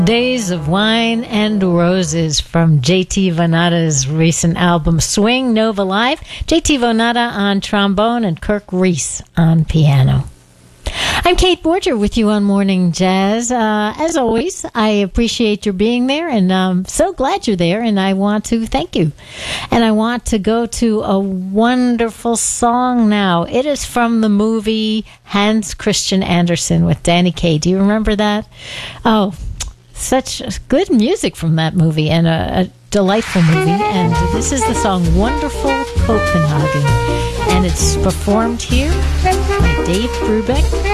Days of Wine and Roses from J.T. Vonata's recent album Swing Nova Live. J.T. Vonata on trombone and Kirk Reese on piano. I'm Kate Borger with you on Morning Jazz. As always, I appreciate your being there, and I'm so glad you're there, and I want to thank you. And I want to go to a wonderful song now. It is from the movie Hans Christian Andersen with Danny Kaye. Do you remember that? Oh, such good music from that movie, and a delightful movie. And this is the song Wonderful Copenhagen, and it's performed here by Dave Brubeck